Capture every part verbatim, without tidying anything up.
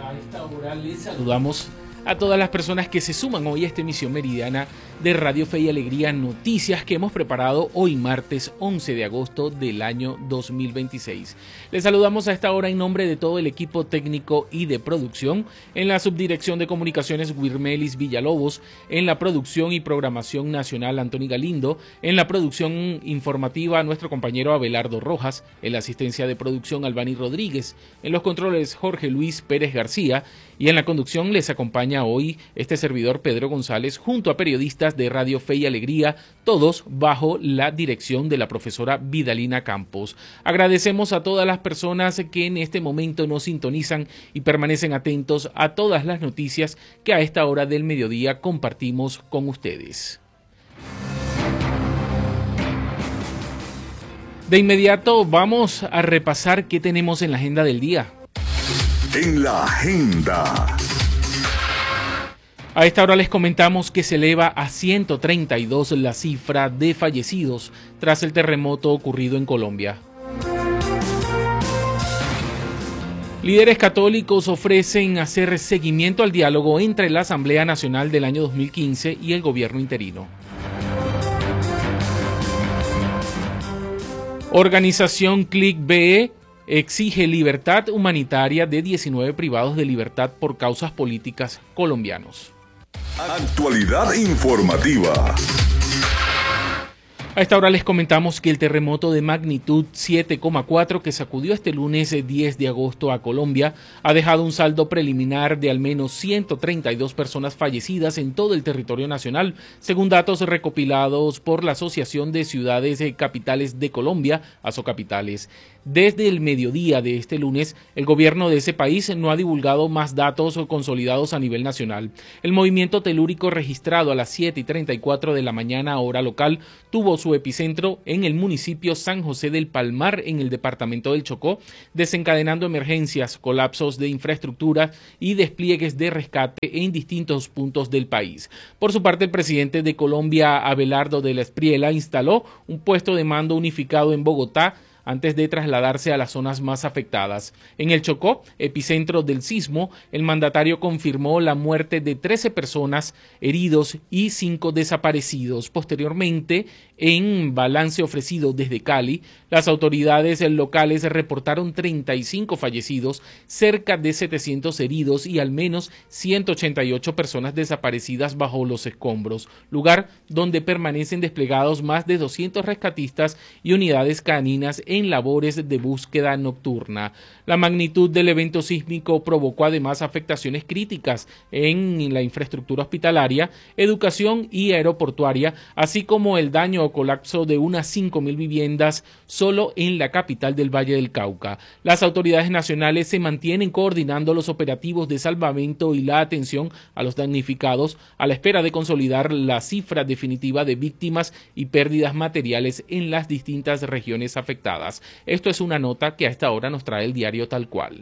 A esta hora les saludamos a todas las personas que se suman hoy a esta emisión meridiana de Radio Fe y Alegría, noticias que hemos preparado hoy martes once de agosto del año dos mil veintiséis. Les saludamos a esta hora en nombre de todo el equipo técnico y de producción, en la subdirección de comunicaciones Wirmelis Villalobos, en la producción y programación nacional Antoni Galindo, en la producción informativa nuestro compañero Abelardo Rojas, en la asistencia de producción Albani Rodríguez, en los controles Jorge Luis Pérez García y en la conducción les acompaña hoy este servidor Pedro González junto a periodistas de Radio Fe y Alegría, todos bajo la dirección de la profesora Vidalina Campos. Agradecemos a todas las personas que en este momento nos sintonizan y permanecen atentos a todas las noticias que a esta hora del mediodía compartimos con ustedes. De inmediato vamos a repasar qué tenemos en la agenda del día. En la agenda. A esta hora les comentamos que se eleva a ciento treinta y dos la cifra de fallecidos tras el terremoto ocurrido en Colombia. Líderes católicos ofrecen hacer seguimiento al diálogo entre la Asamblea Nacional del año dos mil quince y el gobierno interino. Organización Click B E exige libertad humanitaria de diecinueve privados de libertad por causas políticas colombianos. Actualidad informativa. A esta hora les comentamos que el terremoto de magnitud siete coma cuatro que sacudió este lunes diez de agosto a Colombia ha dejado un saldo preliminar de al menos ciento treinta y dos personas fallecidas en todo el territorio nacional, según datos recopilados por la Asociación de Ciudades Capitales de Colombia, Asocapitales. Desde el mediodía de este lunes, el gobierno de ese país no ha divulgado más datos consolidados a nivel nacional. El movimiento telúrico registrado a las siete y treinta y cuatro de la mañana hora local tuvo su epicentro en el municipio San José del Palmar, en el departamento del Chocó, desencadenando emergencias, colapsos de infraestructura y despliegues de rescate en distintos puntos del país. Por su parte, el presidente de Colombia, Abelardo de la Espriella, instaló un puesto de mando unificado en Bogotá antes de trasladarse a las zonas más afectadas. En el Chocó, epicentro del sismo, el mandatario confirmó la muerte de trece personas, heridos y cinco desaparecidos. Posteriormente, en balance ofrecido desde Cali, las autoridades locales reportaron treinta y cinco fallecidos, cerca de setecientos heridos y al menos ciento ochenta y ocho personas desaparecidas bajo los escombros, lugar donde permanecen desplegados más de doscientos rescatistas y unidades caninas en labores de búsqueda nocturna. La magnitud del evento sísmico provocó además afectaciones críticas en la infraestructura hospitalaria, educación y aeroportuaria, así como el daño o colapso de unas cinco mil viviendas solo en la capital del Valle del Cauca. Las autoridades nacionales se mantienen coordinando los operativos de salvamento y la atención a los damnificados a la espera de consolidar la cifra definitiva de víctimas y pérdidas materiales en las distintas regiones afectadas. Esto es una nota que a esta hora nos trae el diario Tal Cual.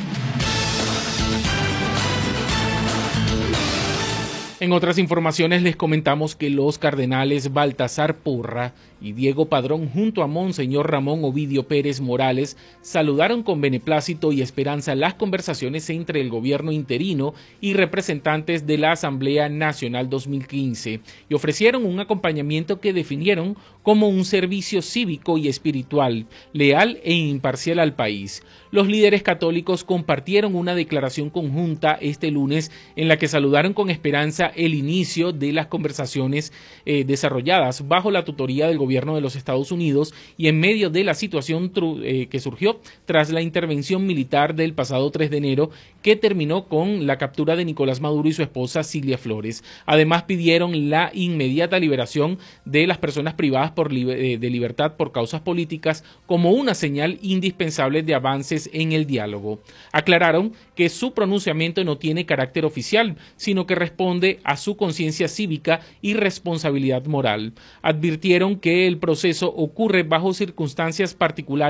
En otras informaciones les comentamos que los cardenales Baltasar Porra y Diego Padrón junto a Monseñor Ramón Ovidio Pérez Morales saludaron con beneplácito y esperanza las conversaciones entre el gobierno interino y representantes de la Asamblea Nacional dos mil quince y ofrecieron un acompañamiento que definieron como un servicio cívico y espiritual, leal e imparcial al país. Los líderes católicos compartieron una declaración conjunta este lunes en la que saludaron con esperanza el inicio de las conversaciones eh, desarrolladas bajo la tutoría del gobierno de los Estados Unidos y en medio de la situación eh, que surgió tras la intervención militar del pasado tres de enero que terminó con la captura de Nicolás Maduro y su esposa Cilia Flores. Además pidieron la inmediata liberación de las personas privadas por li eh, de libertad por causas políticas como una señal indispensable de avances en el diálogo. Aclararon que su pronunciamiento no tiene carácter oficial, sino que responde a su conciencia cívica y responsabilidad moral. Advirtieron que el proceso ocurre bajo circunstancias particulares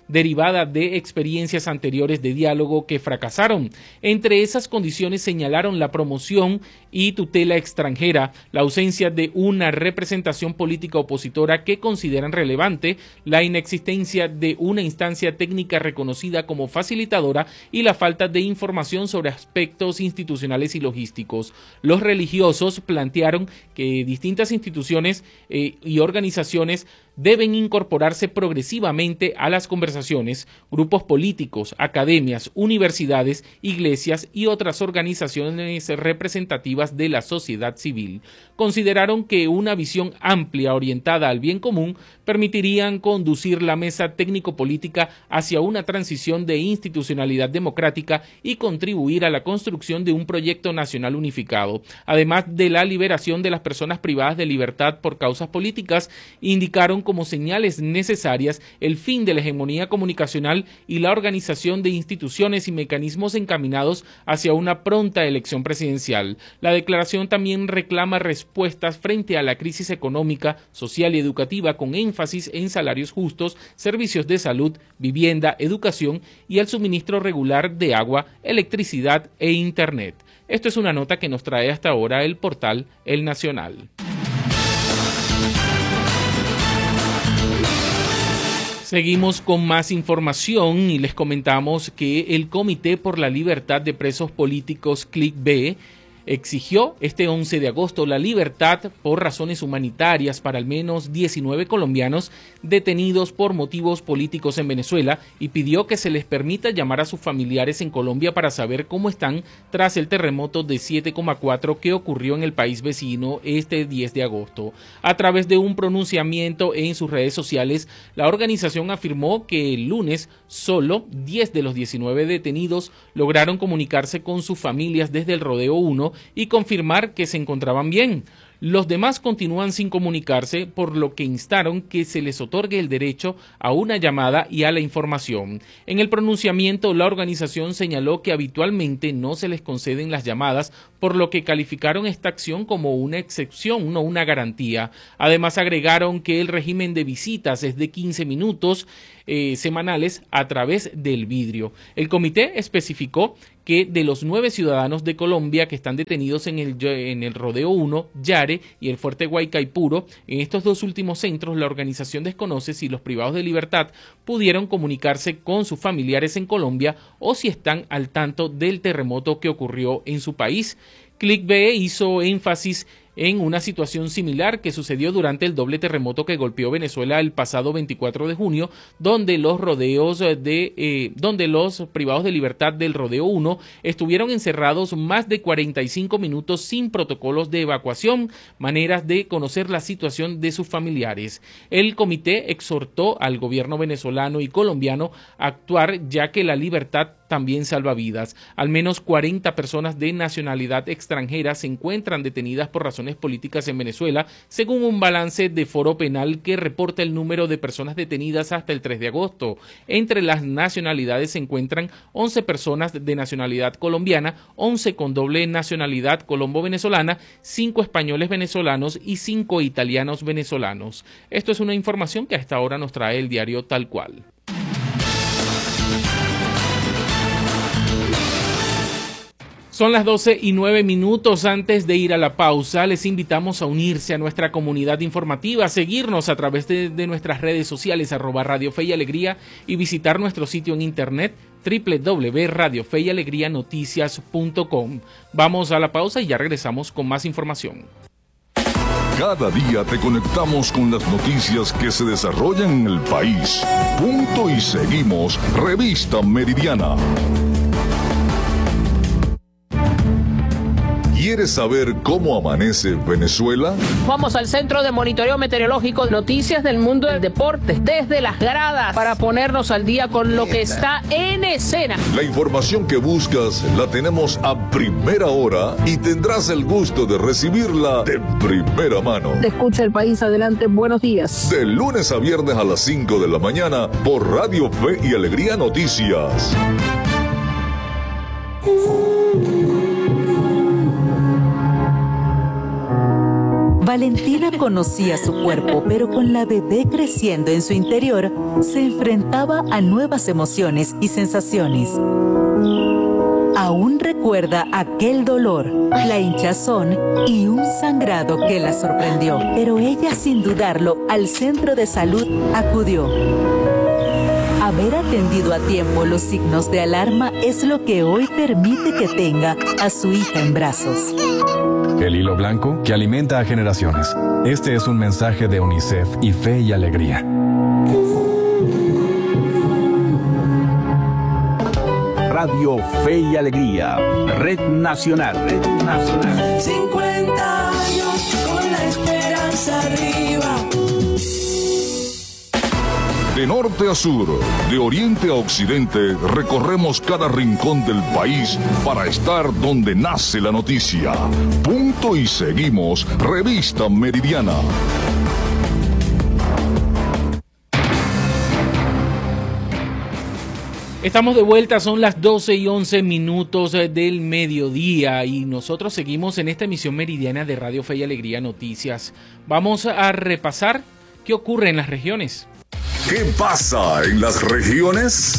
derivada de experiencias anteriores de diálogo que fracasaron. Entre esas condiciones señalaron la promoción y tutela extranjera, la ausencia de una representación política opositora que consideran relevante, la inexistencia de una instancia técnica reconocida como facilitadora y la falta de información sobre aspectos institucionales y logísticos. Los religiosos plantearon que distintas instituciones eh, y organizaciones deben incorporarse progresivamente a las conversaciones, grupos políticos, academias, universidades, iglesias y otras organizaciones representativas de la sociedad civil. Consideraron que una visión amplia orientada al bien común permitirían conducir la mesa técnico-política hacia una transición de institucionalidad democrática y contribuir a la construcción de un proyecto nacional unificado. Además de la liberación de las personas privadas de libertad por causas políticas, indicaron como señales necesarias el fin de la hegemonía comunicacional y la organización de instituciones y mecanismos encaminados hacia una pronta elección presidencial. La declaración también reclama respuestas frente a la crisis económica, social y educativa con énfasis en salarios justos, servicios de salud, vivienda, educación y el suministro regular de agua, electricidad e internet. Esto es una nota que nos trae hasta ahora el portal El Nacional. Seguimos con más información y les comentamos que el Comité por la Libertad de Presos Políticos, C L I C-B, exigió este once de agosto la libertad por razones humanitarias para al menos diecinueve colombianos detenidos por motivos políticos en Venezuela y pidió que se les permita llamar a sus familiares en Colombia para saber cómo están tras el terremoto de siete coma cuatro que ocurrió en el país vecino este diez de agosto. A través de un pronunciamiento en sus redes sociales, la organización afirmó que el lunes solo diez de los diecinueve detenidos lograron comunicarse con sus familias desde el Rodeo uno y confirmar que se encontraban bien. Los demás continúan sin comunicarse, por lo que instaron que se les otorgue el derecho a una llamada y a la información. En el pronunciamiento, la organización señaló que habitualmente no se les conceden las llamadas, por lo que calificaron esta acción como una excepción, no una garantía. Además, agregaron que el régimen de visitas es de quince minutos eh, semanales a través del vidrio. El comité especificó que de los nueve ciudadanos de Colombia que están detenidos en el, en el Rodeo uno, Yare y el Fuerte Guaycaipuro, en estos dos últimos centros la organización desconoce si los privados de libertad pudieron comunicarse con sus familiares en Colombia o si están al tanto del terremoto que ocurrió en su país. C L I C-B hizo énfasis en una situación similar que sucedió durante el doble terremoto que golpeó Venezuela el pasado veinticuatro de junio, donde los rodeos de eh, donde los privados de libertad del Rodeo uno estuvieron encerrados más de cuarenta y cinco minutos sin protocolos de evacuación, maneras de conocer la situación de sus familiares. El comité exhortó al gobierno venezolano y colombiano a actuar, ya que la libertad también salva vidas. Al menos cuarenta personas de nacionalidad extranjera se encuentran detenidas por razones políticas en Venezuela, según un balance de Foro Penal que reporta el número de personas detenidas hasta el tres de agosto. Entre las nacionalidades se encuentran once personas de nacionalidad colombiana, once con doble nacionalidad colombo-venezolana, cinco españoles venezolanos y cinco italianos venezolanos. Esto es una información que hasta ahora nos trae el diario Tal Cual. Son las doce y nueve minutos. Antes de ir a la pausa, les invitamos a unirse a nuestra comunidad informativa, a seguirnos a través de, de nuestras redes sociales, arroba Radio Fe y Alegría, y visitar nuestro sitio en internet, doble u doble u doble u punto radio fe y alegría noticias punto com. Vamos a la pausa y ya regresamos con más información. Cada día te conectamos con las noticias que se desarrollan en el país. Punto y seguimos. Revista Meridiana. ¿Quieres saber cómo amanece Venezuela? Vamos al Centro de Monitoreo Meteorológico, noticias del mundo del deporte, desde las gradas, para ponernos al día con lo que está en escena. La información que buscas la tenemos a primera hora y tendrás el gusto de recibirla de primera mano. Te escucha el país, adelante, buenos días. De lunes a viernes a las cinco de la mañana por Radio Fe y Alegría Noticias. Valentina conocía su cuerpo, pero con la bebé creciendo en su interior, se enfrentaba a nuevas emociones y sensaciones. Aún recuerda aquel dolor, la hinchazón y un sangrado que la sorprendió, pero ella, sin dudarlo, al centro de salud acudió. Haber atendido a tiempo los signos de alarma es lo que hoy permite que tenga a su hija en brazos. El hilo blanco que alimenta a generaciones. Este es un mensaje de UNICEF y Fe y Alegría. Radio Fe y Alegría, Red Nacional, Red Nacional. cincuenta años con la esperanza arriba. De norte a sur, de oriente a occidente, recorremos cada rincón del país para estar donde nace la noticia. Punto y seguimos, Revista Meridiana. Estamos de vuelta, son las doce y once minutos del mediodía y nosotros seguimos en esta emisión meridiana de Radio Fe y Alegría Noticias. Vamos a repasar qué ocurre en las regiones. ¿Qué pasa en las regiones?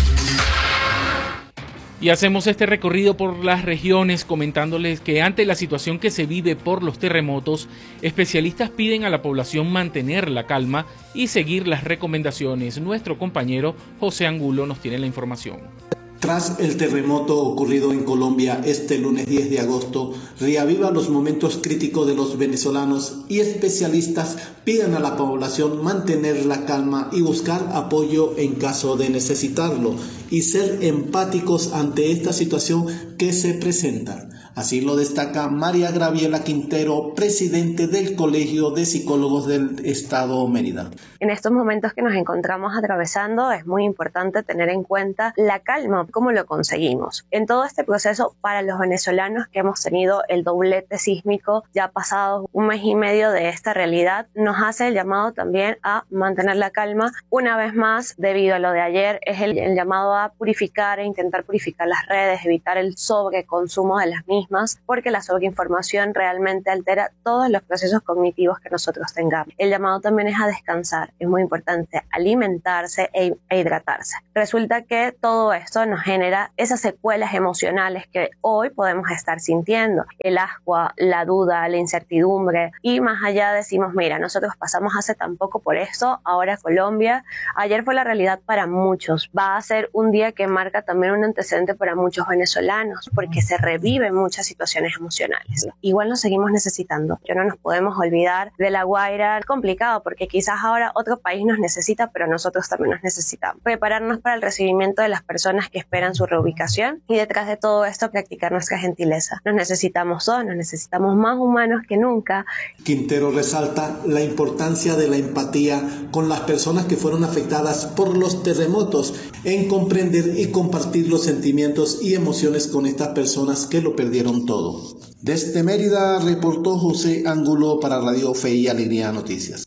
Y hacemos este recorrido por las regiones comentándoles que ante la situación que se vive por los terremotos, especialistas piden a la población mantener la calma y seguir las recomendaciones. Nuestro compañero José Angulo nos tiene la información. Tras el terremoto ocurrido en Colombia este lunes diez de agosto, reaviva los momentos críticos de los venezolanos y especialistas piden a la población mantener la calma y buscar apoyo en caso de necesitarlo y ser empáticos ante esta situación que se presenta. Así lo destaca María Graviela Quintero, presidente del Colegio de Psicólogos del Estado Mérida. En estos momentos que nos encontramos atravesando es muy importante tener en cuenta la calma, cómo lo conseguimos. En todo este proceso, para los venezolanos que hemos tenido el doblete sísmico, ya pasado un mes y medio de esta realidad, nos hace el llamado también a mantener la calma. Una vez más, debido a lo de ayer, es el, el llamado a purificar e intentar purificar las redes, evitar el sobreconsumo de las mismas, porque la sobreinformación realmente altera todos los procesos cognitivos que nosotros tengamos. El llamado también es a descansar, es muy importante alimentarse e, e hidratarse. Resulta que todo esto nos genera esas secuelas emocionales que hoy podemos estar sintiendo, el ascua, la duda, la incertidumbre, y más allá decimos, mira, nosotros pasamos hace tan poco por esto, ahora Colombia, ayer fue la realidad para muchos, va a ser un día que marca también un antecedente para muchos venezolanos, porque se reviven muchas situaciones emocionales. Igual nos seguimos necesitando, ya no nos podemos olvidar de La Guaira, complicado porque quizás ahora otro país nos necesita, pero nosotros también nos necesitamos. Prepararnos para el recibimiento de las personas que esperan su reubicación y detrás de todo esto practicar nuestra gentileza. Nos necesitamos todos, nos necesitamos más humanos que nunca. Quintero resalta la importancia de la empatía con las personas que fueron afectadas por los terremotos, en comprender y compartir los sentimientos y emociones con estas personas que lo perdieron todo. Desde Mérida reportó José Angulo para Radio Fe y Alegría Noticias.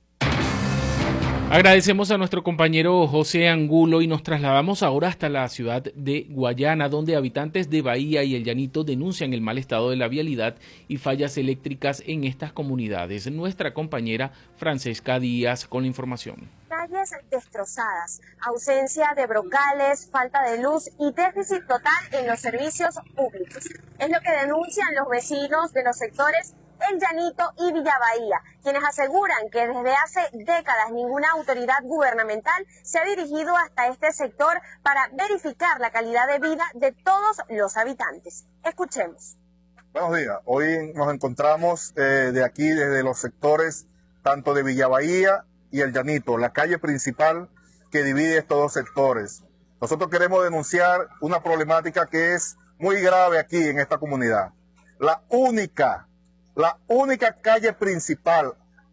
Agradecemos a nuestro compañero José Angulo y nos trasladamos ahora hasta la ciudad de Guayana, donde habitantes de Bahía y El Llanito denuncian el mal estado de la vialidad y fallas eléctricas en estas comunidades. Nuestra compañera Francesca Díaz con la información. Calles destrozadas, ausencia de brocales, falta de luz y déficit total en los servicios públicos. Es lo que denuncian los vecinos de los sectores El Llanito y Villa Bahía, quienes aseguran que desde hace décadas ninguna autoridad gubernamental se ha dirigido hasta este sector para verificar la calidad de vida de todos los habitantes. Escuchemos. Buenos días. Hoy nos encontramos eh, de aquí, desde los sectores tanto de Villa Bahía y El Llanito, la calle principal que divide estos dos sectores. Nosotros queremos denunciar una problemática que es muy grave aquí en esta comunidad. La única, la única calle principal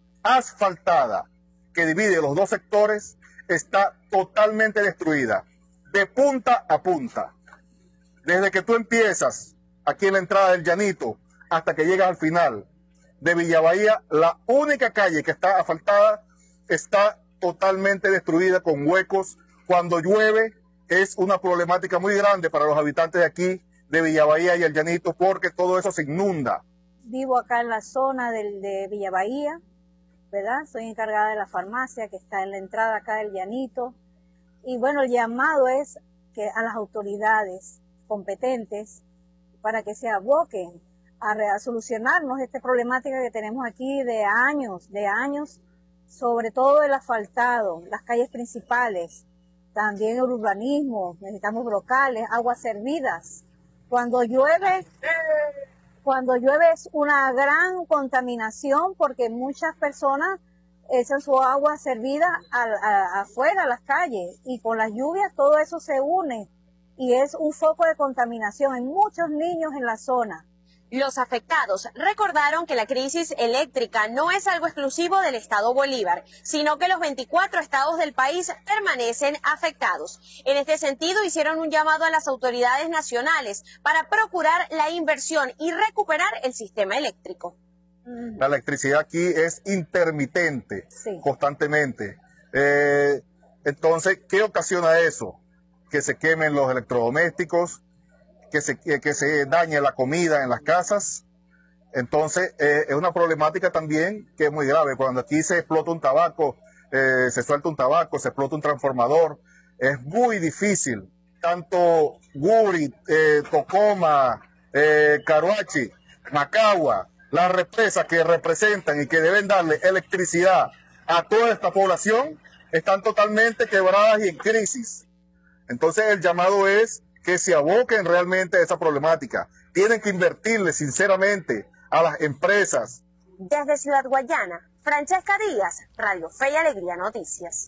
asfaltada que divide los dos sectores está totalmente destruida, de punta a punta. Desde que tú empiezas aquí en la entrada del Llanito hasta que llegas al final de Villa Bahía, la única calle que está asfaltada está totalmente destruida con huecos. Cuando llueve es una problemática muy grande para los habitantes de aquí, de Villa Bahía y El Llanito, porque todo eso se inunda. vivo acá en la zona del, de Villa Bahía, ¿verdad? Soy encargada de la farmacia que está en la entrada acá del Llanito. Y bueno, el llamado es que a las autoridades competentes para que se aboquen a, a solucionarnos esta problemática que tenemos aquí de años, de años, sobre todo el asfaltado, las calles principales, también el urbanismo, necesitamos brocales, aguas servidas. Cuando llueve, cuando llueve es una gran contaminación porque muchas personas echan su agua servida a, a, afuera, a las calles, y con las lluvias todo eso se une y es un foco de contaminación. Hay muchos niños en la zona. Los afectados recordaron que la crisis eléctrica no es algo exclusivo del estado Bolívar, sino que los veinticuatro estados del país permanecen afectados. En este sentido, hicieron un llamado a las autoridades nacionales para procurar la inversión y recuperar el sistema eléctrico. La electricidad aquí es intermitente, sí, constantemente. Eh, entonces, ¿qué ocasiona eso? Que se quemen los electrodomésticos, que se, que se dañe la comida en las casas. Entonces, eh, es una problemática también que es muy grave. Cuando aquí se explota un tabaco, eh, se suelta un tabaco, se explota un transformador, es muy difícil. Tanto Guri, eh, Tocoma, eh, Caruachi, Macagua, las represas que representan y que deben darle electricidad a toda esta población, están totalmente quebradas y en crisis. Entonces, el llamado es que se aboquen realmente a esa problemática. Tienen que invertirle sinceramente a las empresas. Desde Ciudad Guayana, Francesca Díaz, Radio Fe y Alegría Noticias.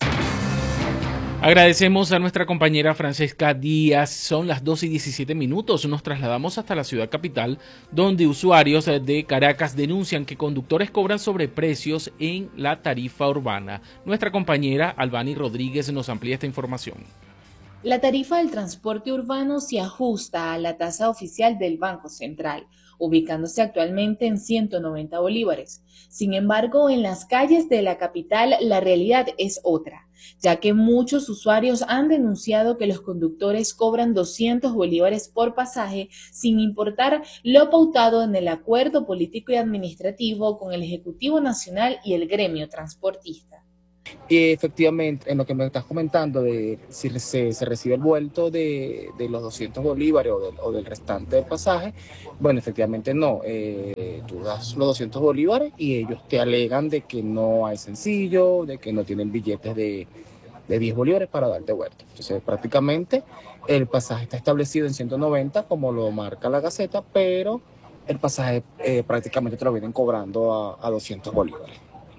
Agradecemos a nuestra compañera Francesca Díaz. Son las doce y diecisiete minutos. Nos trasladamos hasta la ciudad capital, donde usuarios de Caracas denuncian que conductores cobran sobreprecios en la tarifa urbana. Nuestra compañera Albany Rodríguez nos amplía esta información. La tarifa del transporte urbano se ajusta a la tasa oficial del Banco Central, ubicándose actualmente en ciento noventa bolívares. Sin embargo, en las calles de la capital la realidad es otra, ya que muchos usuarios han denunciado que los conductores cobran doscientos bolívares por pasaje sin importar lo pautado en el acuerdo político y administrativo con el Ejecutivo Nacional y el gremio transportista. Y efectivamente, en lo que me estás comentando de si se, se recibe el vuelto de, de los doscientos bolívares o, de, o del restante del pasaje, bueno, efectivamente no. Eh, tú das los doscientos bolívares y ellos te alegan de que no hay sencillo, de que no tienen billetes de, de diez bolívares para darte vuelto. Entonces, prácticamente el pasaje está establecido en ciento noventa, como lo marca la Gaceta, pero el pasaje eh, prácticamente te lo vienen cobrando a, a doscientos bolívares.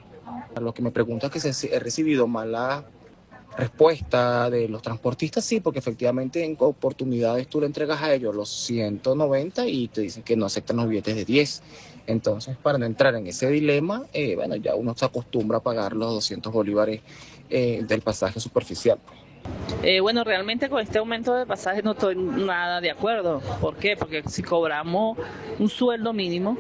Lo que me pregunta es que si he recibido mala respuesta de los transportistas, sí, porque efectivamente en oportunidades tú le entregas a ellos los ciento noventa y te dicen que no aceptan los billetes de diez. Entonces, para no entrar en ese dilema, eh, bueno, ya uno se acostumbra a pagar los doscientos bolívares eh, del pasaje superficial. Eh, bueno, realmente con este aumento de pasaje no estoy nada de acuerdo. ¿Por qué? Porque si cobramos un sueldo mínimo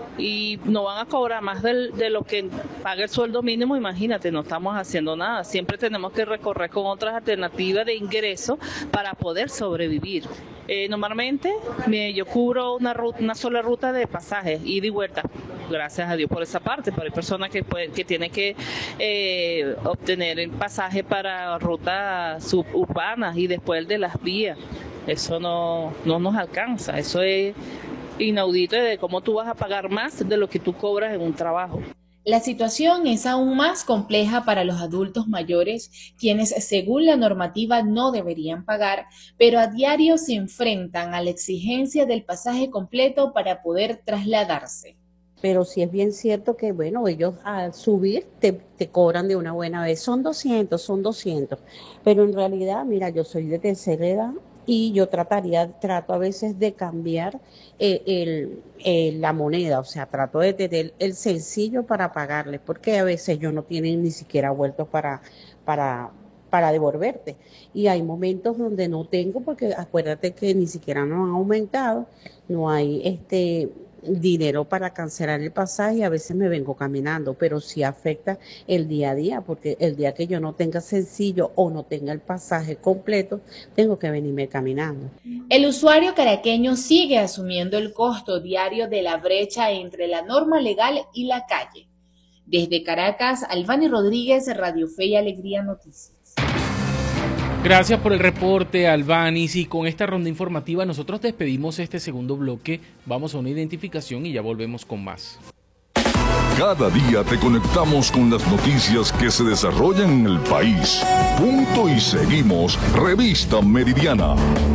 y no van a cobrar más del, de lo que paga el sueldo mínimo, imagínate, no estamos haciendo nada. Siempre tenemos que recorrer con otras alternativas de ingreso para poder sobrevivir. Eh, normalmente me, yo cubro una, ruta, una sola ruta de pasajes, ida y vuelta, gracias a Dios por esa parte, pero hay personas que, pueden, que tienen que eh, obtener el pasaje para rutas suburbanas y después el de las vías. Eso no, no nos alcanza, eso es inaudito de cómo tú vas a pagar más de lo que tú cobras en un trabajo. La situación es aún más compleja para los adultos mayores, quienes según la normativa no deberían pagar, pero a diario se enfrentan a la exigencia del pasaje completo para poder trasladarse. Pero sí es bien cierto que, bueno, ellos al subir te, te cobran de una buena vez. Son doscientos, son doscientos. Pero en realidad, mira, yo soy de tercera edad y yo trataría, trato a veces de cambiar eh, el, eh, la moneda. O sea, trato de tener el sencillo para pagarles, porque a veces ellos no tienen ni siquiera vueltos para, para, para devolverte. Y hay momentos donde no tengo, porque acuérdate que ni siquiera nos han aumentado, no hay este... dinero para cancelar el pasaje y a veces me vengo caminando, pero sí afecta el día a día, porque el día que yo no tenga sencillo o no tenga el pasaje completo, tengo que venirme caminando. El usuario caraqueño sigue asumiendo el costo diario de la brecha entre la norma legal y la calle. Desde Caracas, Albany Rodríguez, Radio Fe y Alegría Noticias. Gracias por el reporte, Albanis, y con esta ronda informativa nosotros despedimos este segundo bloque, vamos a una identificación y ya volvemos con más. Cada día te conectamos con las noticias que se desarrollan en el país. Punto y seguimos, Revista Meridiana.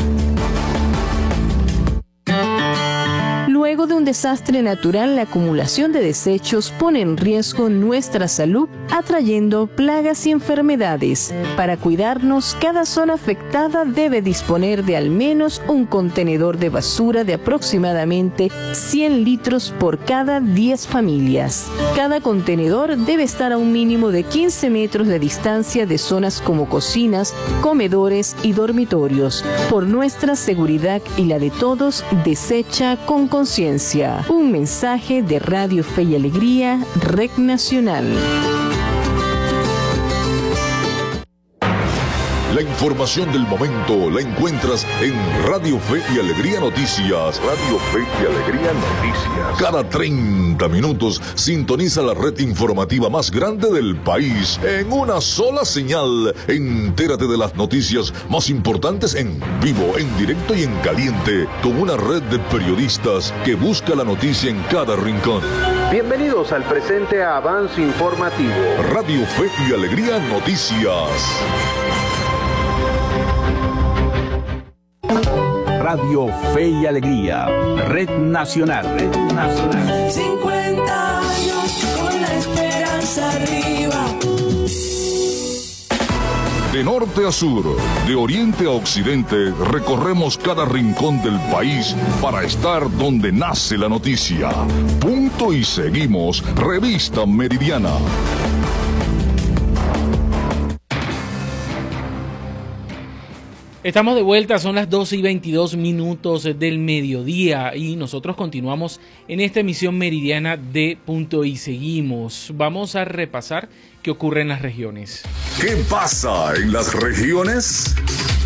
Luego de un desastre natural, la acumulación de desechos pone en riesgo nuestra salud, atrayendo plagas y enfermedades. Para cuidarnos, cada zona afectada debe disponer de al menos un contenedor de basura de aproximadamente cien litros por cada diez familias. Cada contenedor debe estar a un mínimo de quince metros de distancia de zonas como cocinas, comedores y dormitorios. Por nuestra seguridad y la de todos, desecha con conciencia. Un mensaje de Radio Fe y Alegría, Red Nacional. La información del momento la encuentras en Radio Fe y Alegría Noticias. Radio Fe y Alegría Noticias. Cada treinta minutos sintoniza la red informativa más grande del país en una sola señal. Entérate de las noticias más importantes en vivo, en directo y en caliente, con una red de periodistas que busca la noticia en cada rincón. Bienvenidos al presente avance informativo. Radio Fe y Alegría Noticias. Radio Fe y Alegría, Red Nacional, Red Nacional. cincuenta años con la esperanza arriba. De norte a sur, de oriente a occidente, recorremos cada rincón del país para estar donde nace la noticia. Punto y seguimos, Revista Meridiana. Estamos de vuelta, son las doce y veintidós minutos del mediodía y nosotros continuamos en esta emisión meridiana de Punto y Seguimos. Vamos a repasar qué ocurre en las regiones. ¿Qué pasa en las regiones?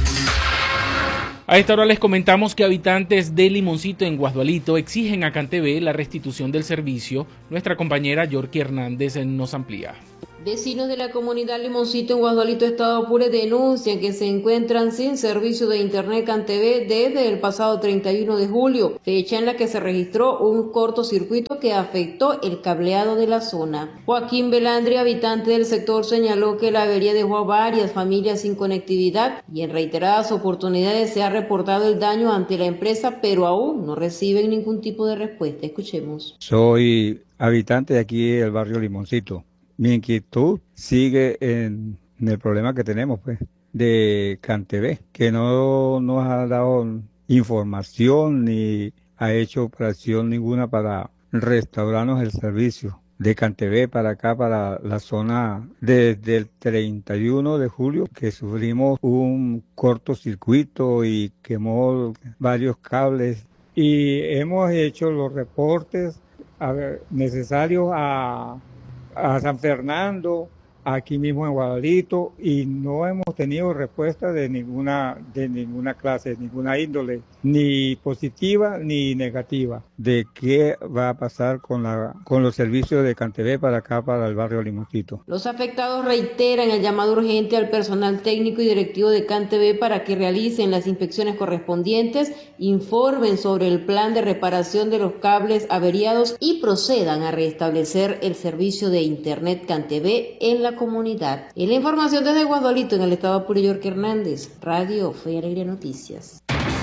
A esta hora les comentamos que habitantes de Limoncito en Guasdualito exigen a CanTV la restitución del servicio. Nuestra compañera Yorky Hernández nos amplía. Vecinos de la comunidad Limoncito en Guasdualito, Estado Apure, denuncian que se encuentran sin servicio de internet CanTV desde el pasado treinta y uno de julio, fecha en la que se registró un cortocircuito que afectó el cableado de la zona. Joaquín Belandri, habitante del sector, señaló que la avería dejó a varias familias sin conectividad y en reiteradas oportunidades se ha reportado el daño ante la empresa, pero aún no reciben ningún tipo de respuesta. Escuchemos. Soy habitante de aquí del barrio Limoncito. Mi inquietud sigue en, en el problema que tenemos, pues, de CanTV, que no nos ha dado información ni ha hecho operación ninguna para restaurarnos el servicio de CanTV para acá, para la zona desde el treinta y uno de julio, que sufrimos un cortocircuito y quemó varios cables. Y hemos hecho los reportes a ver, necesarios a... a San Fernando, aquí mismo en Guadalito, y no hemos tenido respuesta de ninguna de ninguna clase, de ninguna índole, ni positiva ni negativa, de qué va a pasar con la con los servicios de CanTV para acá, para el barrio Limoncito. Los afectados reiteran el llamado urgente al personal técnico y directivo de CanTV para que realicen las inspecciones correspondientes, informen sobre el plan de reparación de los cables averiados y procedan a restablecer el servicio de internet CanTV en la comunidad. En la información desde Guadalito, en el estado Apure, Yorky Hernández, Radio Fe y Alegría Noticias.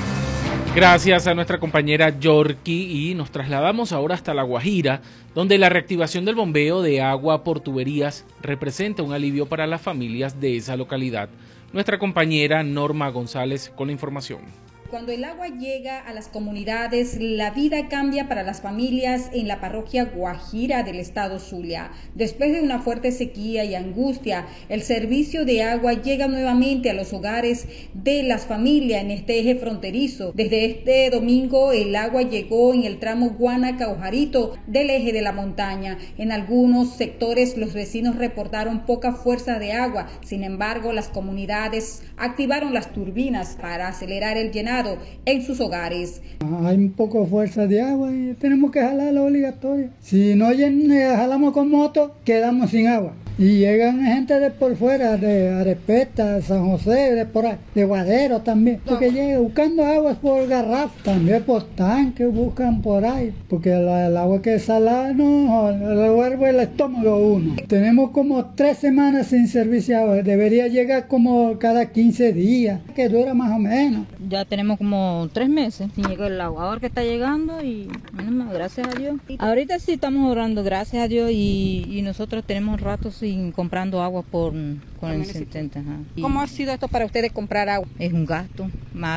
Gracias a nuestra compañera Yorky y nos trasladamos ahora hasta La Guajira, donde la reactivación del bombeo de agua por tuberías representa un alivio para las familias de esa localidad. Nuestra compañera Norma González con la información. Cuando el agua llega a las comunidades, la vida cambia para las familias en la parroquia Guajira del estado Zulia. Después de una fuerte sequía y angustia, el servicio de agua llega nuevamente a los hogares de las familias en este eje fronterizo. Desde este domingo, el agua llegó en el tramo Guanaca-Ojarito del eje de la montaña. En algunos sectores, los vecinos reportaron poca fuerza de agua. Sin embargo, las comunidades activaron las turbinas para acelerar el llenado en sus hogares. Hay un poco de fuerza de agua y tenemos que jalar lo obligatorio. Si no jalamos con moto, quedamos sin agua. Y llegan gente de por fuera, de Arepeta, San José, de por ahí, de Guadero también, porque llegan buscando aguas por garrafa, también por tanque buscan por ahí, porque el, el agua que es salada no, le vuelve el estómago a uno. Tenemos como tres semanas sin servicio de agua, debería llegar como cada quince días, que dura más o menos. Ya tenemos como tres meses sin llegar el agua, ahora que está llegando y menos mal, gracias a Dios. Ahorita sí estamos orando, gracias a Dios, y, y nosotros tenemos ratos sin comprando agua por con el setenta. ¿Cómo ha sido esto para ustedes comprar agua? Es un gasto.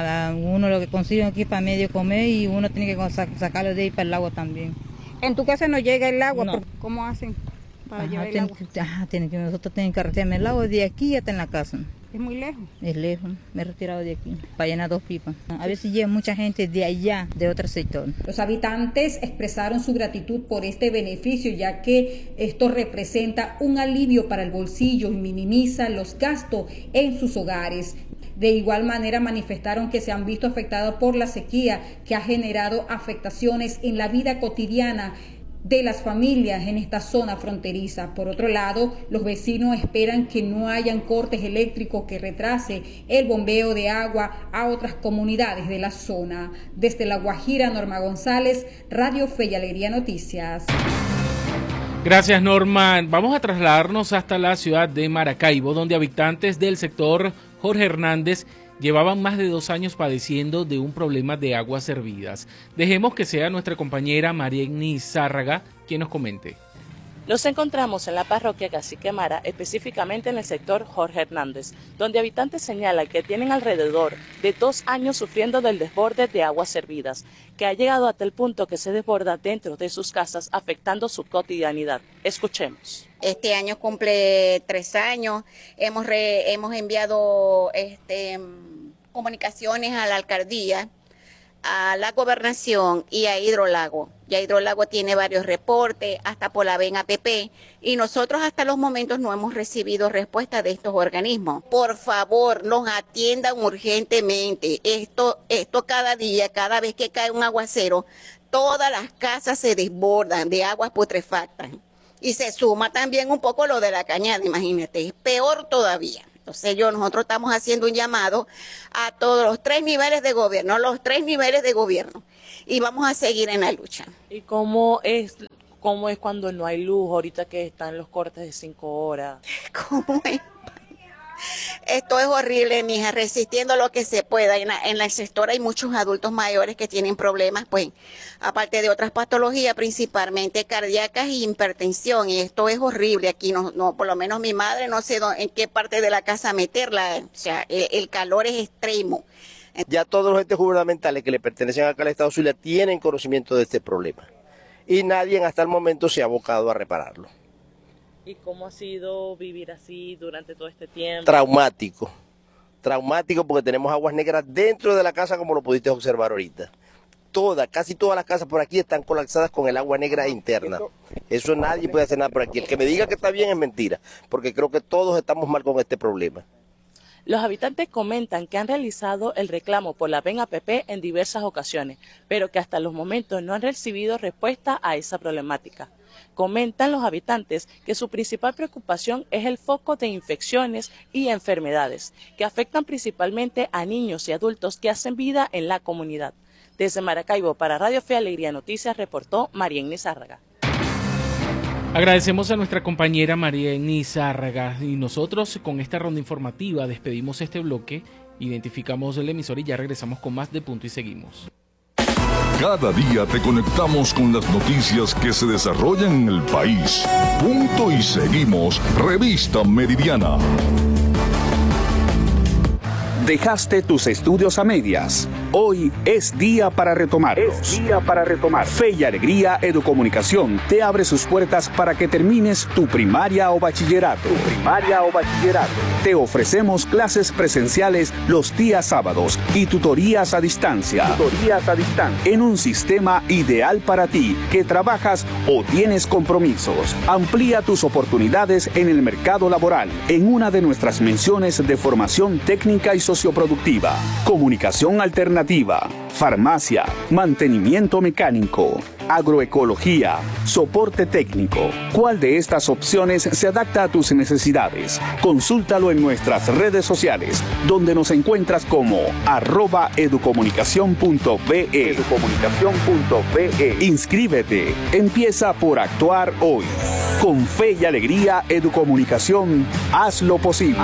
Uno lo que consigue aquí para medio comer y uno tiene que sacarlo de ahí para el agua también. ¿En tu casa no llega el agua? No. ¿Cómo hacen para Ajá, llevar el ten, agua? Ajá, tiene que, nosotros tenemos que retirarme el agua de aquí hasta en la casa. ¿Es muy lejos? Es lejos, me he retirado de aquí para llenar dos pipas. A veces llega mucha gente de allá, de otro sector. Los habitantes expresaron su gratitud por este beneficio, ya que esto representa un alivio para el bolsillo y minimiza los gastos en sus hogares. De igual manera manifestaron que se han visto afectados por la sequía, que ha generado afectaciones en la vida cotidiana de las familias en esta zona fronteriza. Por otro lado, los vecinos esperan que no hayan cortes eléctricos que retrase el bombeo de agua a otras comunidades de la zona. Desde La Guajira, Norma González, Radio Fe y Alegría Noticias. Gracias, Norma. Vamos a trasladarnos hasta la ciudad de Maracaibo, donde habitantes del sector Jorge Hernández llevaban más de dos años padeciendo de un problema de aguas servidas. Dejemos que sea nuestra compañera Mariegni Zárraga quien nos comente. Nos encontramos en la parroquia Cacique Mara, específicamente en el sector Jorge Hernández, donde habitantes señalan que tienen alrededor de dos años sufriendo del desborde de aguas servidas, que ha llegado hasta el punto que se desborda dentro de sus casas, afectando su cotidianidad. Escuchemos. Este año cumple tres años, hemos, re, hemos enviado este, comunicaciones a la alcaldía, a la gobernación y a Hidrolago. Ya Hidrolago tiene varios reportes, hasta por la B E N A P P, y nosotros hasta los momentos no hemos recibido respuesta de estos organismos. Por favor, nos atiendan urgentemente. Esto, esto cada día, cada vez que cae un aguacero, todas las casas se desbordan de aguas putrefactas. Y se suma también un poco lo de la cañada, imagínate, es peor todavía. Entonces yo, nosotros estamos haciendo un llamado a todos los tres niveles de gobierno, los tres niveles de gobierno, y vamos a seguir en la lucha. ¿Y cómo es, cómo es cuando no hay luz, ahorita que están los cortes de cinco horas? ¿Cómo es? Esto es horrible, mija, resistiendo lo que se pueda. En, la, en el sector hay muchos adultos mayores que tienen problemas, pues, aparte de otras patologías, principalmente cardíacas y hipertensión, y esto es horrible. Aquí no, no por lo menos mi madre no sé dónde, en qué parte de la casa meterla, o sea, el, el calor es extremo. Ya todos los entes gubernamentales que le pertenecen acá al Estado Zulia tienen conocimiento de este problema, y nadie hasta el momento se ha abocado a repararlo. ¿Y cómo ha sido vivir así durante todo este tiempo? Traumático, traumático porque tenemos aguas negras dentro de la casa, como lo pudiste observar ahorita. Todas, casi todas las casas por aquí están colapsadas con el agua negra interna. Eso nadie puede hacer nada por aquí. El que me diga que está bien es mentira, porque creo que todos estamos mal con este problema. Los habitantes comentan que han realizado el reclamo por la B E N A P P en diversas ocasiones, pero que hasta los momentos no han recibido respuesta a esa problemática. Comentan los habitantes que su principal preocupación es el foco de infecciones y enfermedades, que afectan principalmente a niños y adultos que hacen vida en la comunidad. Desde Maracaibo, para Radio Fe y Alegría Noticias, reportó Mariegni Zárraga. Agradecemos a nuestra compañera Mariegni Zárraga, y nosotros con esta ronda informativa despedimos este bloque, identificamos el emisor y ya regresamos con más de Punto y Seguimos. Cada día te conectamos con las noticias que se desarrollan en el país. Punto y Seguimos, Revista Meridiana. ¿Dejaste tus estudios a medias? Hoy es día para retomarlos. Es día para retomar. Fe y Alegría Educomunicación te abre sus puertas para que termines tu primaria o bachillerato. Tu primaria o bachillerato. Te ofrecemos clases presenciales los días sábados y tutorías a distancia. Tutorías a distancia. En un sistema ideal para ti, que trabajas o tienes compromisos. Amplía tus oportunidades en el mercado laboral, en una de nuestras menciones de formación técnica y socioproductiva, comunicación alternativa, farmacia, mantenimiento mecánico, agroecología, soporte técnico. ¿Cuál de estas opciones se adapta a tus necesidades? Consúltalo en nuestras redes sociales, donde nos encuentras como arroba educomunicación punto be. Educomunicación punto be. Inscríbete, empieza por actuar hoy. Con Fe y Alegría Educomunicación, haz lo posible.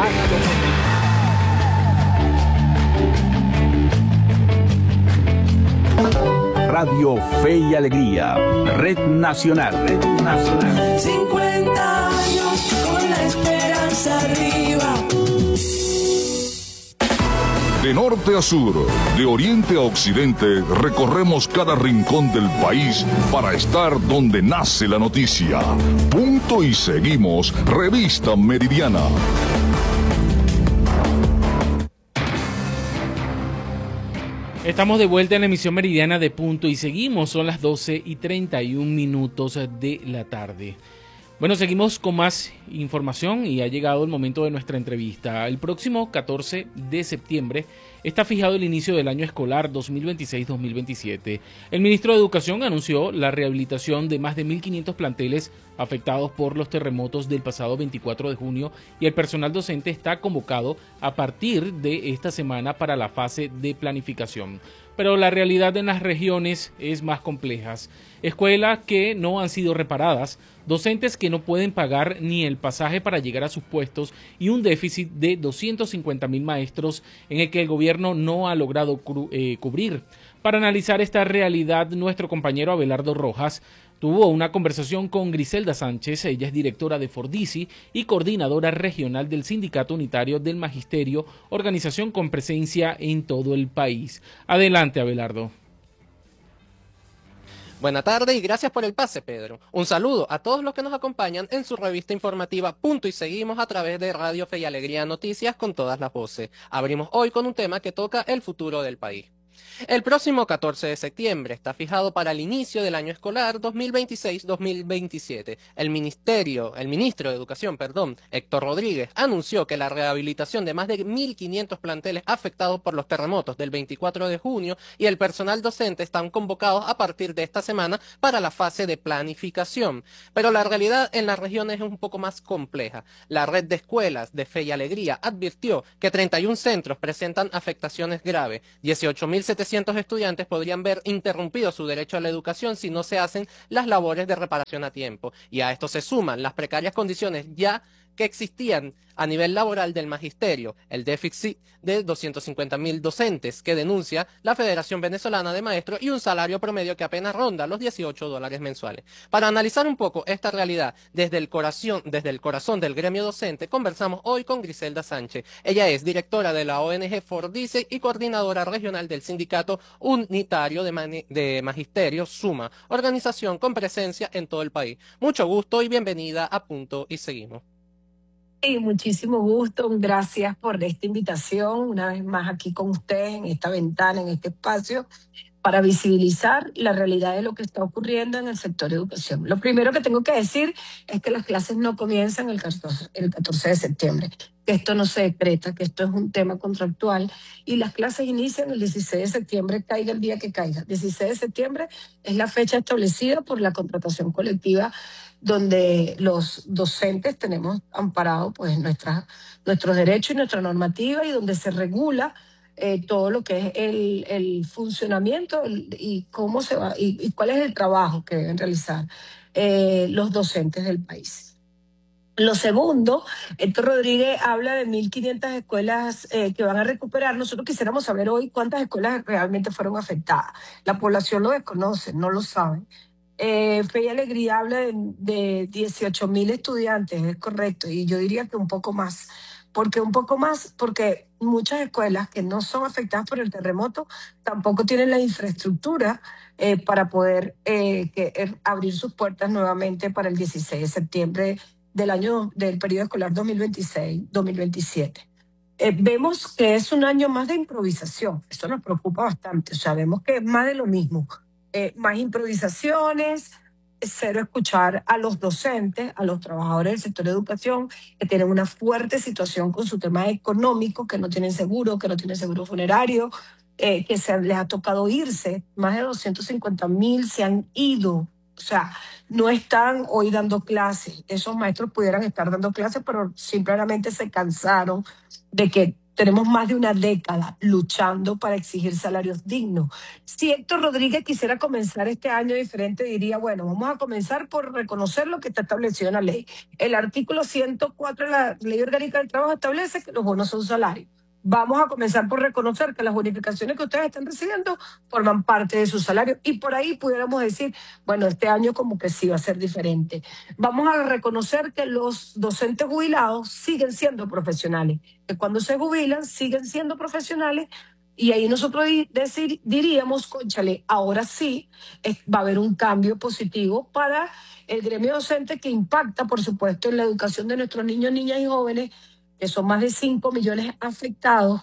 Radio Fe y Alegría, Red Nacional, Red Nacional. cincuenta años con la esperanza arriba. De norte a sur, de oriente a occidente, recorremos cada rincón del país para estar donde nace la noticia. Punto y seguimos, Revista Meridiana. Estamos de vuelta en la emisión meridiana de Punto y seguimos, son las doce y treinta y un minutos de la tarde. Bueno, seguimos con más información y ha llegado el momento de nuestra entrevista. El próximo catorce de septiembre está fijado el inicio del año escolar dos mil veintiséis dos mil veintisiete. El ministro de Educación anunció la rehabilitación de más de mil quinientos planteles afectados por los terremotos del pasado veinticuatro de junio y el personal docente está convocado a partir de esta semana para la fase de planificación. Pero la realidad en las regiones es más compleja. Escuelas que no han sido reparadas, docentes que no pueden pagar ni el pasaje para llegar a sus puestos y un déficit de doscientos cincuenta mil maestros en el que el gobierno no ha logrado cu- eh, cubrir. Para analizar esta realidad, nuestro compañero Abelardo Rojas tuvo una conversación con Griselda Sánchez. Ella es directora de Fordisi y coordinadora regional del Sindicato Unitario del Magisterio, organización con presencia en todo el país. Adelante, Abelardo. Buenas tardes y gracias por el pase, Pedro. Un saludo a todos los que nos acompañan en su revista informativa Punto y seguimos a través de Radio Fe y Alegría Noticias con todas las voces. Abrimos hoy con un tema que toca el futuro del país. El próximo catorce de septiembre está fijado para el inicio del año escolar dos mil veintiséis dos mil veintisiete. El ministerio, el ministro de Educación, perdón, Héctor Rodríguez, anunció que la rehabilitación de más de mil quinientos planteles afectados por los terremotos del veinticuatro de junio y el personal docente están convocados a partir de esta semana para la fase de planificación. Pero la realidad en las regiones es un poco más compleja. La red de escuelas de Fe y Alegría advirtió que treinta y un centros presentan afectaciones graves, dieciocho mil setecientos estudiantes podrían ver interrumpido su derecho a la educación si no se hacen las labores de reparación a tiempo. Y a esto se suman las precarias condiciones ya que existían a nivel laboral del magisterio, el déficit de doscientos cincuenta mil docentes que denuncia la Federación Venezolana de Maestros y un salario promedio que apenas ronda los dieciocho dólares mensuales. Para analizar un poco esta realidad desde el corazón, desde el corazón del gremio docente, conversamos hoy con Griselda Sánchez. Ella es directora de la O N G Fordisi y coordinadora regional del Sindicato Unitario de, Mani- de Magisterio, SUMA, organización con presencia en todo el país. Mucho gusto y bienvenida a Punto y Seguimos. Y muchísimo gusto, gracias por esta invitación, una vez más aquí con ustedes en esta ventana, en este espacio, para visibilizar la realidad de lo que está ocurriendo en el sector de educación. Lo primero que tengo que decir es que las clases no comienzan el catorce, el catorce de septiembre, que esto no se decreta, que esto es un tema contractual, y las clases inician el dieciséis de septiembre, caiga el día que caiga. dieciséis de septiembre es la fecha establecida por la contratación colectiva donde los docentes tenemos amparado pues nuestra, nuestros derechos y nuestra normativa y donde se regula eh, todo lo que es el, el funcionamiento y cómo se va y, y cuál es el trabajo que deben realizar eh, los docentes del país. Lo segundo, Héctor Rodríguez habla de mil quinientas escuelas eh, que van a recuperar. Nosotros quisiéramos saber hoy cuántas escuelas realmente fueron afectadas. La población lo desconoce, no lo sabe. Eh, Fe y Alegría habla de, de dieciocho mil estudiantes, es correcto, y yo diría que un poco más, ¿Por qué un poco más? Porque muchas escuelas que no son afectadas por el terremoto tampoco tienen la infraestructura eh, para poder eh, que, eh, abrir sus puertas nuevamente para el dieciséis de septiembre del año del periodo escolar dos mil veintiséis dos mil veintisiete. Eh, vemos que es un año más de improvisación. Eso nos preocupa bastante. O sea, vemos que es más de lo mismo. Eh, más improvisaciones, cero escuchar a los docentes, a los trabajadores del sector de educación, que tienen una fuerte situación con su tema económico, que no tienen seguro, que no tienen seguro funerario, eh, que se les ha tocado irse. Más de doscientos cincuenta mil se han ido. O sea, no están hoy dando clases. Esos maestros pudieran estar dando clases, pero simplemente se cansaron de que tenemos más de una década luchando para exigir salarios dignos. Si Héctor Rodríguez quisiera comenzar este año diferente, diría, bueno, vamos a comenzar por reconocer lo que está establecido en la ley. El artículo ciento cuatro de la Ley Orgánica del Trabajo establece que los bonos son salarios. Vamos a comenzar por reconocer que las bonificaciones que ustedes están recibiendo forman parte de su salario y por ahí pudiéramos decir, bueno, este año como que sí va a ser diferente. Vamos a reconocer que los docentes jubilados siguen siendo profesionales, que cuando se jubilan siguen siendo profesionales y ahí nosotros di- decir, diríamos, cónchale, ahora sí es- va a haber un cambio positivo para el gremio docente que impacta, por supuesto, en la educación de nuestros niños, niñas y jóvenes, que son más de cinco millones afectados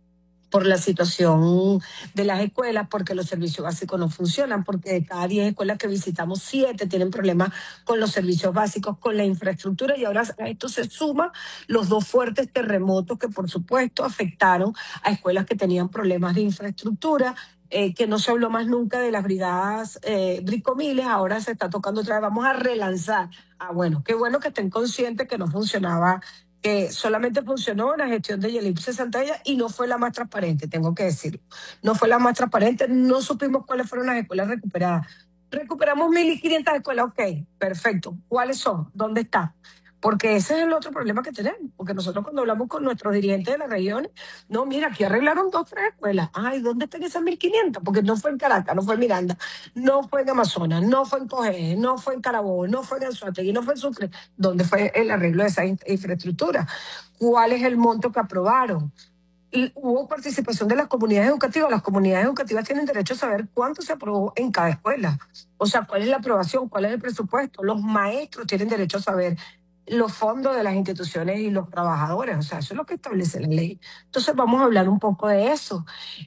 por la situación de las escuelas, porque los servicios básicos no funcionan, porque de cada diez escuelas que visitamos, siete tienen problemas con los servicios básicos, con la infraestructura, y ahora a esto se suman los dos fuertes terremotos que, por supuesto, afectaron a escuelas que tenían problemas de infraestructura, eh, que no se habló más nunca de las brigadas eh, bricomiles, ahora se está tocando otra vez, vamos a relanzar. Ah, bueno, qué bueno que estén conscientes que no funcionaba, que solamente funcionó la gestión de Yelipse Santalla y no fue la más transparente, tengo que decirlo. No fue la más transparente, no supimos cuáles fueron las escuelas recuperadas. Recuperamos mil y quinientas escuelas, ok, perfecto. ¿Cuáles son? ¿Dónde están? Porque ese es el otro problema que tenemos, porque nosotros cuando hablamos con nuestros dirigentes de las regiones, no, mira, aquí arreglaron dos, tres escuelas. Ay, ¿dónde están esas mil quinientas? Porque no fue en Caracas, no fue en Miranda, no fue en Amazonas, no fue en Cojedes, no fue en Carabobo, no fue en Anzoátegui, no fue en Sucre. ¿Dónde fue el arreglo de esa in- infraestructura? ¿Cuál es el monto que aprobaron? Y hubo participación de las comunidades educativas. Las comunidades educativas tienen derecho a saber cuánto se aprobó en cada escuela. O sea, cuál es la aprobación, cuál es el presupuesto. Los maestros tienen derecho a saber los fondos de las instituciones y los trabajadores. O sea, eso es lo que establece la ley. Entonces vamos a hablar un poco de eso.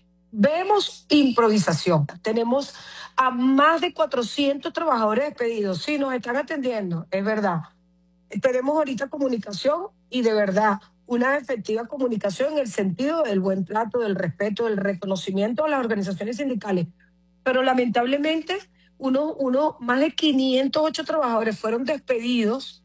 Vemos improvisación. Tenemos a más de cuatrocientos trabajadores despedidos. Sí, nos están atendiendo, es verdad. Tenemos ahorita comunicación y de verdad una efectiva comunicación en el sentido del buen trato, del respeto, del reconocimiento a las organizaciones sindicales. Pero lamentablemente, uno, uno, más de quinientos ocho trabajadores fueron despedidos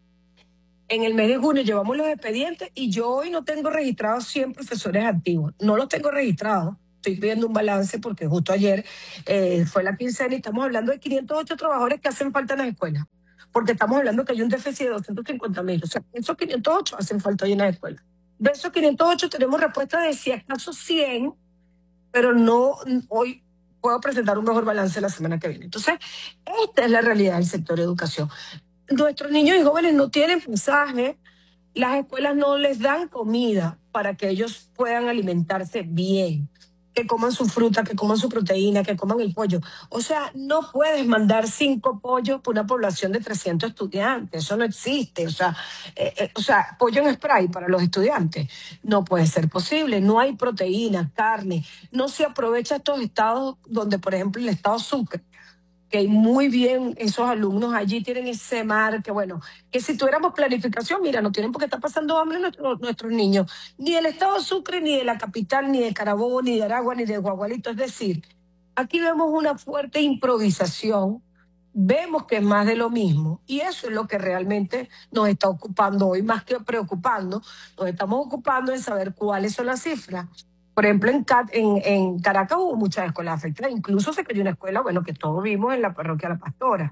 en el mes de junio. Llevamos los expedientes y yo hoy no tengo registrados cien profesores activos. No los tengo registrados. Estoy pidiendo un balance porque justo ayer eh, fue la quincena y estamos hablando de quinientos ocho trabajadores que hacen falta en las escuelas. Porque estamos hablando que hay un déficit de doscientos cincuenta mil. O sea, esos quinientos ocho hacen falta hoy en las escuelas. De esos quinientos ocho tenemos respuesta de si acaso cien, pero no hoy puedo presentar un mejor balance la semana que viene. Entonces, esta es la realidad del sector de educación. Nuestros niños y jóvenes no tienen pasaje, las escuelas no les dan comida para que ellos puedan alimentarse bien, que coman su fruta, que coman su proteína, que coman el pollo. O sea, no puedes mandar cinco pollos por una población de trescientos estudiantes, eso no existe. O sea, eh, eh, o sea, pollo en spray para los estudiantes no puede ser posible. No hay proteína, carne, no se aprovecha estos estados donde, por ejemplo, el estado Sucre, que muy bien esos alumnos allí tienen ese mar, que bueno, que si tuviéramos planificación, mira, no tienen por qué estar pasando hambre nuestros, nuestros niños, ni del estado Sucre, ni de la capital, ni de Carabobo, ni de Aragua, ni de Guagualito. Es decir, aquí vemos una fuerte improvisación, vemos que es más de lo mismo, y eso es lo que realmente nos está ocupando hoy, más que preocupando, nos estamos ocupando en saber cuáles son las cifras. Por ejemplo, en, Cat- en, en Caracas hubo muchas escuelas afectadas, incluso se cayó una escuela, bueno, que todos vimos en la parroquia La Pastora.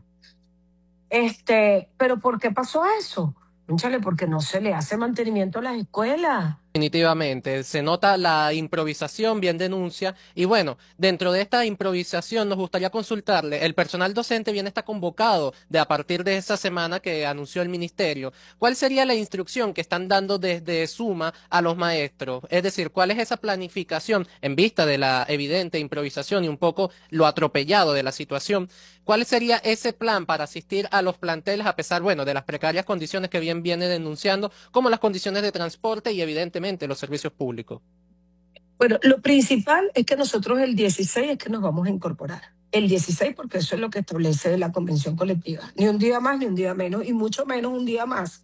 Este, pero ¿por qué pasó eso? Cónchale, porque no se le hace mantenimiento a las escuelas. Definitivamente, se nota la improvisación, bien denuncia, y bueno, dentro de esta improvisación nos gustaría consultarle, el personal docente bien está convocado de a partir de esa semana que anunció el ministerio, ¿cuál sería la instrucción que están dando desde Suma a los maestros? Es decir, ¿cuál es esa planificación en vista de la evidente improvisación y un poco lo atropellado de la situación? ¿Cuál sería ese plan para asistir a los planteles a pesar, bueno, de las precarias condiciones que bien viene denunciando, como las condiciones de transporte y evidentemente los servicios públicos? Bueno, lo principal es que nosotros el dieciséis es que nos vamos a incorporar. El dieciséis porque eso es lo que establece la convención colectiva. Ni un día más ni un día menos, y mucho menos un día más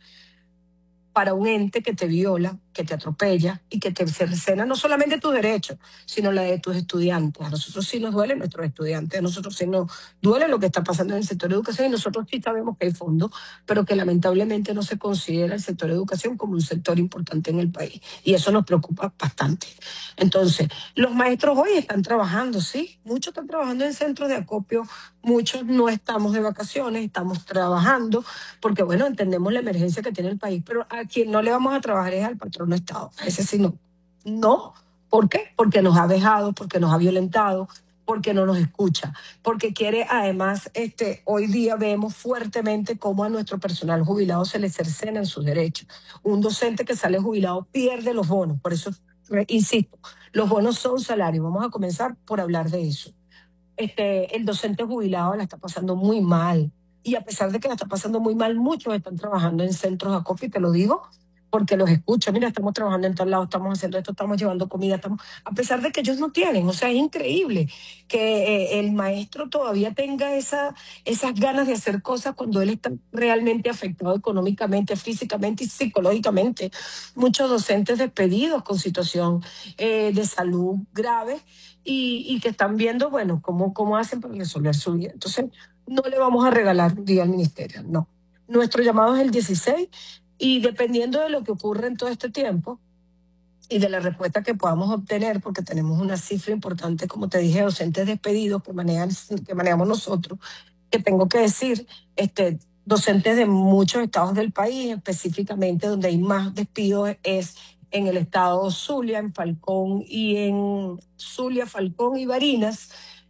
para un ente que te viola, que te atropella y que te cercena no solamente tus derechos, sino la de tus estudiantes. A nosotros sí nos duele nuestros estudiantes, a nosotros sí nos duele lo que está pasando en el sector de educación, y nosotros sí sabemos que hay fondos, pero que lamentablemente no se considera el sector de educación como un sector importante en el país. Y eso nos preocupa bastante. Entonces, los maestros hoy están trabajando, sí, muchos están trabajando en centros de acopio, muchos no estamos de vacaciones, estamos trabajando, porque bueno, entendemos la emergencia que tiene el país, pero a quien no le vamos a trabajar es al patrono Estado, a ese sí no. No, ¿por qué? Porque nos ha dejado, porque nos ha violentado, porque no nos escucha, porque quiere además, este, hoy día vemos fuertemente cómo a nuestro personal jubilado se le cercenan sus derechos. Un docente que sale jubilado pierde los bonos, por eso, insisto, los bonos son salarios, vamos a comenzar por hablar de eso. Este, el docente jubilado la está pasando muy mal, y a pesar de que la está pasando muy mal, muchos están trabajando en centros de acopio, y te lo digo porque los escucho. Mira, estamos trabajando en tal lado, estamos haciendo esto, estamos llevando comida, estamos, a pesar de que ellos no tienen. O sea, es increíble que eh, el maestro todavía tenga esa, esas ganas de hacer cosas cuando él está realmente afectado económicamente, físicamente y psicológicamente. Muchos docentes despedidos con situación eh, de salud grave, y, y que están viendo, bueno, cómo, cómo hacen para resolver su vida. Entonces, no le vamos a regalar un día al ministerio, no. Nuestro llamado es el dieciséis, y dependiendo de lo que ocurre en todo este tiempo y de la respuesta que podamos obtener, porque tenemos una cifra importante, como te dije, docentes despedidos que, manejan, que manejamos nosotros, que tengo que decir, este, docentes de muchos estados del país, específicamente donde hay más despidos es en el estado Zulia, en Falcón y en Zulia, Falcón y Barinas,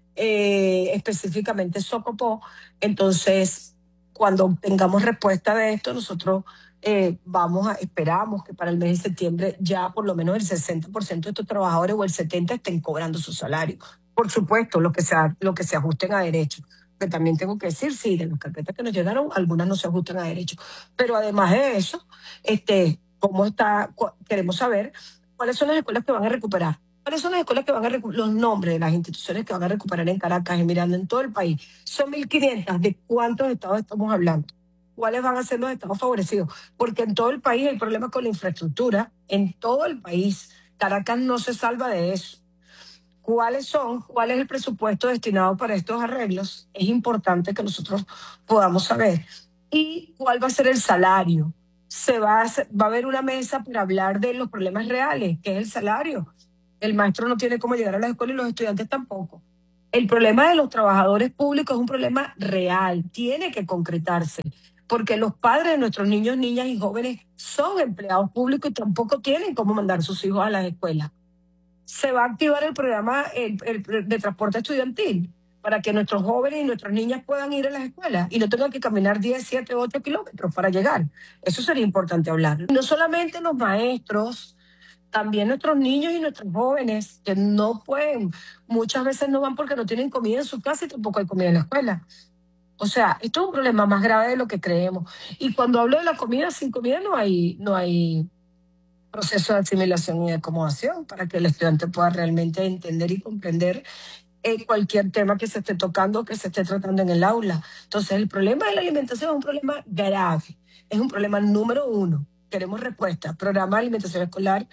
eh, específicamente Socopó. Entonces, cuando tengamos respuesta de esto, nosotros eh, vamos a, esperamos que para el mes de septiembre ya por lo menos el sesenta por ciento de estos trabajadores o el setenta por ciento estén cobrando su salario. Por supuesto, lo que, sea, lo que se ajusten a derecho. Que también tengo que decir, sí, de las carpetas que nos llegaron, algunas no se ajustan a derecho. Pero además de eso, este, ¿cómo está? Queremos saber cuáles son las escuelas que van a recuperar. ¿Cuáles son las escuelas que van a recuperar? Los nombres de las instituciones que van a recuperar en Caracas, en Miranda, en todo el país. Son mil quinientas. ¿De cuántos estados estamos hablando? ¿Cuáles van a ser los estados favorecidos? Porque en todo el país hay problemas con la infraestructura. En todo el país. Caracas no se salva de eso. ¿Cuáles son? ¿Cuál es el presupuesto destinado para estos arreglos? Es importante que nosotros podamos saber. ¿Y cuál va a ser el salario? Se va a, hacer, va a haber una mesa para hablar de los problemas reales, que es el salario. El maestro no tiene cómo llegar a la escuela y los estudiantes tampoco. El problema de los trabajadores públicos es un problema real, tiene que concretarse, porque los padres de nuestros niños, niñas y jóvenes son empleados públicos y tampoco tienen cómo mandar sus hijos a las escuelas. Se va a activar el programa el, el, de transporte estudiantil para que nuestros jóvenes y nuestras niñas puedan ir a las escuelas y no tengan que caminar diez, siete, ocho kilómetros para llegar. Eso sería importante hablar. No solamente los maestros, también nuestros niños y nuestros jóvenes que no pueden, muchas veces no van porque no tienen comida en su casa y tampoco hay comida en la escuela. O sea, esto es un problema más grave de lo que creemos. Y cuando hablo de la comida, sin comida no hay, no hay proceso de asimilación y de acomodación para que el estudiante pueda realmente entender y comprender eh, cualquier tema que se esté tocando, que se esté tratando en el aula. Entonces, el problema de la alimentación es un problema grave, es un problema número uno. Queremos respuesta. Programa de alimentación escolar,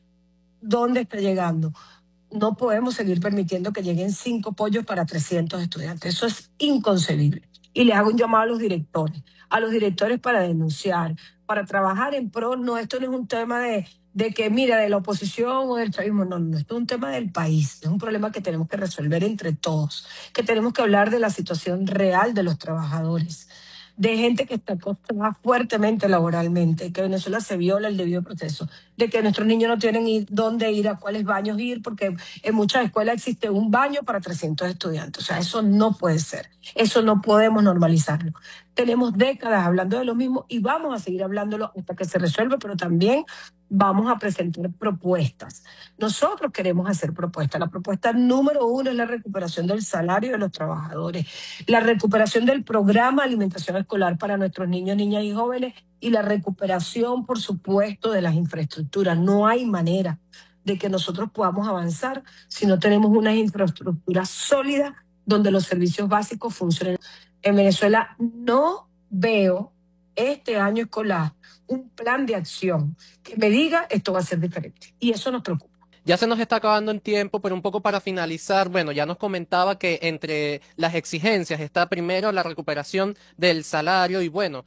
¿dónde está llegando? No podemos seguir permitiendo que lleguen cinco pollos para trescientos estudiantes. Eso es inconcebible. Y les hago un llamado a los directores, a los directores para denunciar, para trabajar en pro. No, esto no es un tema de, de que, mira, de la oposición o del chavismo. No, no, esto es un tema del país. Es un problema que tenemos que resolver entre todos, que tenemos que hablar de la situación real de los trabajadores. de gente que está acostada fuertemente laboralmente, que Venezuela se viola el debido proceso, de que nuestros niños no tienen ir, dónde ir, a cuáles baños ir, porque en muchas escuelas existe un baño para trescientos estudiantes. O sea, eso no puede ser, eso no podemos normalizarlo. Tenemos décadas hablando de lo mismo y vamos a seguir hablándolo hasta que se resuelva, pero también vamos a presentar propuestas. Nosotros queremos hacer propuestas. La propuesta número uno es la recuperación del salario de los trabajadores, la recuperación del programa de alimentación escolar para nuestros niños, niñas y jóvenes y la recuperación, por supuesto, de las infraestructuras. No hay manera de que nosotros podamos avanzar si no tenemos unas infraestructuras sólidas donde los servicios básicos funcionen. En Venezuela no veo este año escolar un plan de acción que me diga esto va a ser diferente. Y eso nos preocupa. Ya se nos está acabando el tiempo, pero un poco para finalizar, bueno, ya nos comentaba que entre las exigencias está primero la recuperación del salario y bueno,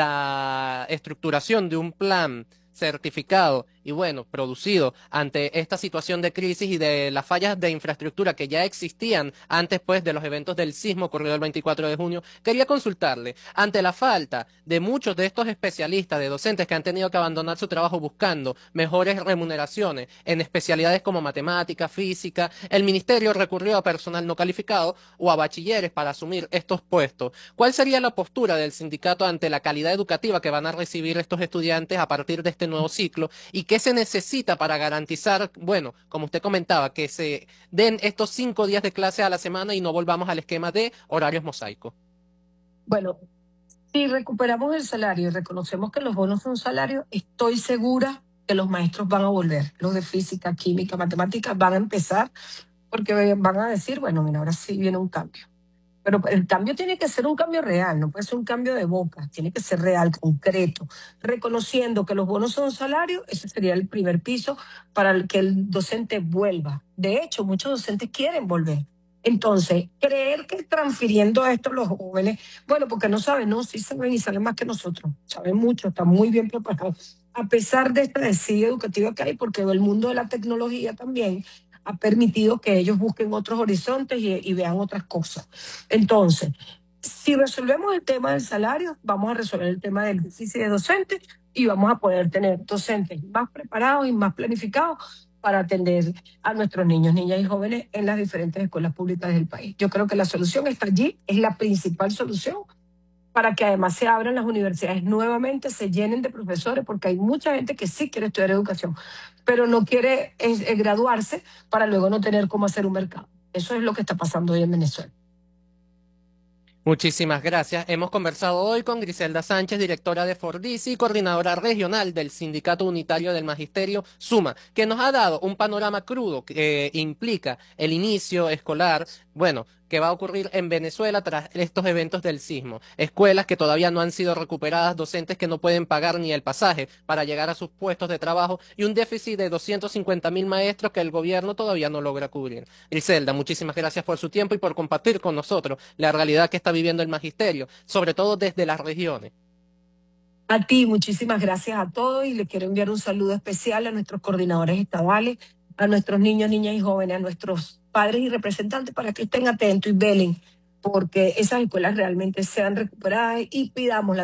la estructuración de un plan certificado y bueno, producido ante esta situación de crisis y de las fallas de infraestructura que ya existían antes pues de los eventos del sismo ocurrido el veinticuatro de junio, quería consultarle, ante la falta de muchos de estos especialistas, de docentes que han tenido que abandonar su trabajo buscando mejores remuneraciones en especialidades como matemática, física, el ministerio recurrió a personal no calificado o a bachilleres para asumir estos puestos. ¿Cuál sería la postura del sindicato ante la calidad educativa que van a recibir estos estudiantes a partir de este nuevo ciclo y qué se necesita para garantizar, bueno, como usted comentaba, que se den estos cinco días de clase a la semana y no volvamos al esquema de horarios mosaicos? Bueno, si recuperamos el salario y reconocemos que los bonos son salarios, estoy segura que los maestros van a volver. Los de física, química, matemáticas van a empezar porque van a decir, bueno, mira, ahora sí viene un cambio. Pero el cambio tiene que ser un cambio real, no puede ser un cambio de boca, tiene que ser real, concreto, reconociendo que los bonos son salarios. Ese sería el primer piso para que el docente vuelva. De hecho, muchos docentes quieren volver. Entonces, creer que transfiriendo esto a los jóvenes, bueno, porque no saben, no, sí saben y saben más que nosotros, saben mucho, están muy bien preparados, a pesar de esta desidia educativa que hay, porque el mundo de la tecnología también ha permitido que ellos busquen otros horizontes y, y vean otras cosas. Entonces, si resolvemos el tema del salario, vamos a resolver el tema del déficit de docentes y vamos a poder tener docentes más preparados y más planificados para atender a nuestros niños, niñas y jóvenes en las diferentes escuelas públicas del país. Yo creo que la solución está allí, es la principal solución, para que además se abran las universidades nuevamente, se llenen de profesores, porque hay mucha gente que sí quiere estudiar educación, pero no quiere eh, eh, graduarse para luego no tener cómo hacer un mercado. Eso es lo que está pasando hoy en Venezuela. Muchísimas gracias. Hemos conversado hoy con Griselda Sánchez, directora de Fordisi y coordinadora regional del Sindicato Unitario del Magisterio, SUMA, que nos ha dado un panorama crudo que eh, implica el inicio escolar, bueno, que va a ocurrir en Venezuela tras estos eventos del sismo. Escuelas que todavía no han sido recuperadas, docentes que no pueden pagar ni el pasaje para llegar a sus puestos de trabajo y un déficit de doscientos cincuenta mil maestros que el gobierno todavía no logra cubrir. Griselda, muchísimas gracias por su tiempo y por compartir con nosotros la realidad que está viviendo el magisterio, sobre todo desde las regiones. A ti, muchísimas gracias a todos y le quiero enviar un saludo especial a nuestros coordinadores estadales, a nuestros niños, niñas y jóvenes, a nuestros padres y representantes para que estén atentos y velen porque esas escuelas realmente sean recuperadas y pidamos la